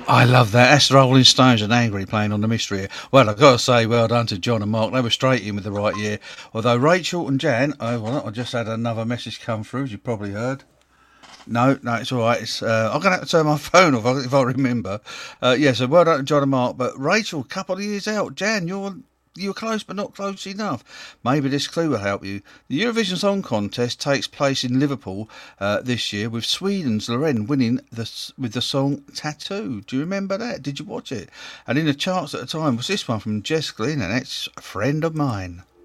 I love that. That's the Rolling Stones and Angry playing on the mystery here. Well, I've got to say, well done to John and Mark. They were straight in with the right year. Although Rachel and Jan, oh, well, I just had another message come through, as you probably heard. No, it's all right. I'm going to have to turn my phone off if I remember. So well done to John and Mark. But Rachel, a couple of years out. Jan, you were close, but not close enough. Maybe this clue will help you. The Eurovision Song Contest takes place in Liverpool this year, with Sweden's Loreen winning with the song Tattoo. Do you remember that? Did you watch it? And in the charts at the time was this one from Jess Glynn, and it's A Friend of Mine.